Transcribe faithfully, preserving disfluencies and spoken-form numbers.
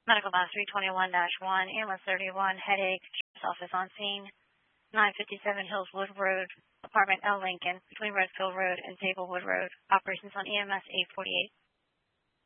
Medical Box three twenty-one dash one, ambulance thirty-one, headache, sheriff's office on scene, nine fifty-seven Hillswood Road, apartment L Lincoln, between Redfield Road and Sablewood Road. Operations on E M S eight forty-eight.